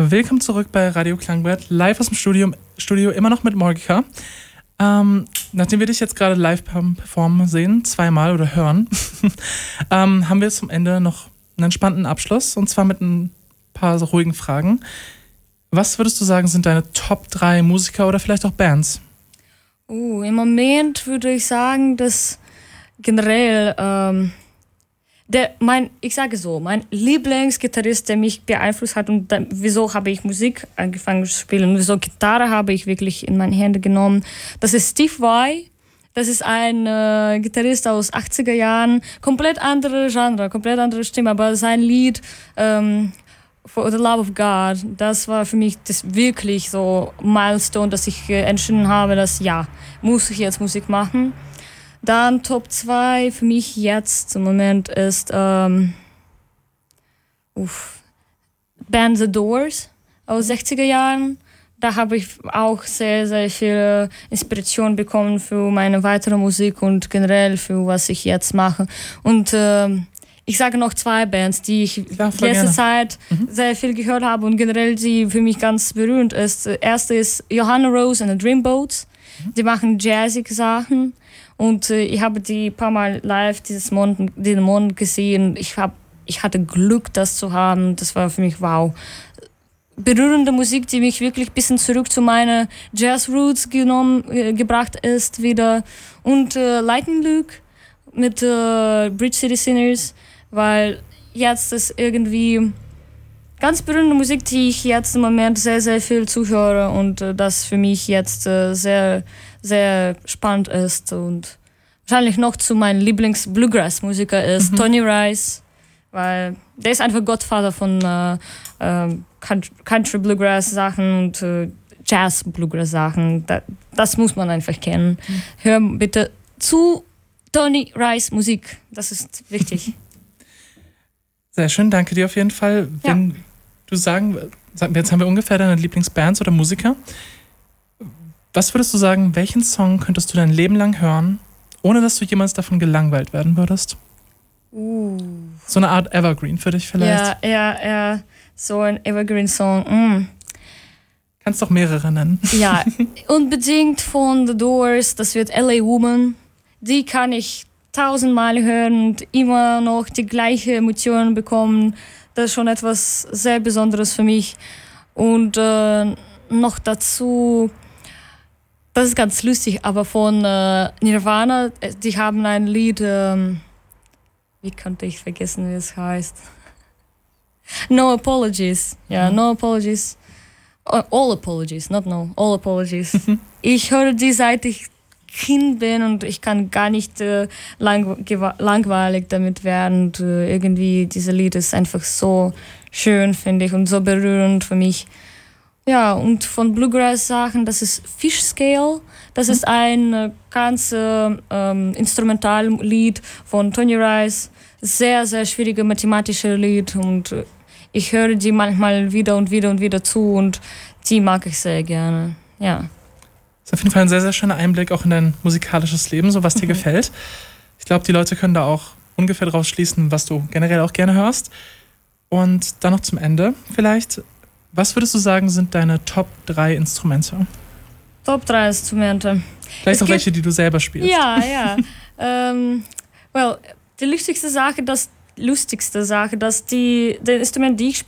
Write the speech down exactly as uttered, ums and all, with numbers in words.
Willkommen zurück bei Radio Klangbett, live aus dem Studio, Studio immer noch mit Morgika. Ähm, nachdem wir dich jetzt gerade live performen sehen, zweimal oder hören, ähm, haben wir zum Ende noch einen entspannten Abschluss und zwar mit ein paar so ruhigen Fragen. Was würdest du sagen, sind deine Top drei Musiker oder vielleicht auch Bands? Uh, im Moment würde ich sagen, dass generell ähm, der, mein, ich sage so, mein Lieblingsgitarrist, der mich beeinflusst hat und dann, wieso habe ich Musik angefangen zu spielen und wieso Gitarre habe ich wirklich in meine Hände genommen, das ist Steve Vai. Das ist ein äh, Gitarrist aus achtziger Jahren, komplett andere Genre, komplett andere Stimme, aber sein Lied ähm, For the Love of God, das war für mich das wirklich so Milestone, dass ich äh, entschieden habe, dass ja, muss ich jetzt Musik machen. Dann Top zwei für mich jetzt im Moment ist ähm, uff, Band The Doors aus sechziger Jahren. Da habe ich auch sehr, sehr viel Inspiration bekommen für meine weitere Musik und generell für was ich jetzt mache. Und ähm, ich sage noch zwei Bands, die ich ja, letzte gerne. Zeit mhm. sehr viel gehört habe und generell die für mich ganz berührend ist. Erste ist Johanna Rose and the Dreamboats. Mhm. Die machen jazzige Sachen und äh, ich habe die ein paar Mal live dieses Monat, diesen Monat gesehen. Ich, hab, ich hatte Glück, das zu haben. Das war für mich wow. Berührende Musik, die mich wirklich ein bisschen zurück zu meinen Jazz-Roots genommen, äh, gebracht ist wieder. Und äh, Lightning Luke mit äh, Bridge City Sinners, weil jetzt ist irgendwie ganz berührende Musik, die ich jetzt im Moment sehr, sehr viel zuhöre und äh, das für mich jetzt äh, sehr, sehr spannend ist und wahrscheinlich noch zu meinem Lieblings-Bluegrass-Musiker ist mhm. Tony Rice, weil der ist einfach Gottvater von äh, äh, Country-Bluegrass-Sachen und äh, Jazz-Bluegrass-Sachen. Da, das muss man einfach kennen. Mhm. Hör bitte zu Tony Rice Musik, das ist wichtig. Sehr schön, danke dir auf jeden Fall. Wenn ja. du sagen, jetzt haben wir ungefähr deine Lieblingsbands oder Musiker. Was würdest du sagen, welchen Song könntest du dein Leben lang hören, ohne dass du jemals davon gelangweilt werden würdest? Uh. So eine Art Evergreen für dich vielleicht? Ja, ja, ja. So ein Evergreen-Song. Mm. Kannst doch mehrere nennen. Ja, unbedingt von The Doors. Das wird L A Woman. Die kann ich tausendmal hören und immer noch die gleiche Emotionen bekommen. Das ist schon etwas sehr Besonderes für mich. Und äh, noch dazu, das ist ganz lustig, aber von äh, Nirvana, die haben ein Lied, ähm, wie konnte ich vergessen, wie es heißt? No Apologies. Ja, No Apologies. All Apologies, not no, All Apologies. Ich höre die, seit ich Kind bin und ich kann gar nicht äh, lang, langweilig damit werden. Und, äh, irgendwie, dieses Lied ist einfach so schön, finde ich, und so berührend für mich. Ja, und von Bluegrass-Sachen, das ist Fish Scale. Das mhm. ist ein äh, ganz äh, ähm, Instrumentallied von Tony Rice. Sehr, sehr schwierige mathematische Lied und äh, ich höre die manchmal wieder und wieder und wieder zu und die mag ich sehr gerne, ja. Das ist auf jeden Fall ein sehr, sehr schöner Einblick auch in dein musikalisches Leben, so was dir mhm. gefällt. Ich glaube, die Leute können da auch ungefähr draus schließen, was du generell auch gerne hörst. Und dann noch zum Ende vielleicht, was würdest du sagen, sind deine Top drei Instrumente? Top drei Instrumente. Vielleicht auch welche, die du selber spielst. Ja, ja. ähm, well, die lustigste Sache, dass lustigste Sache, dass die, das Instrument, die ich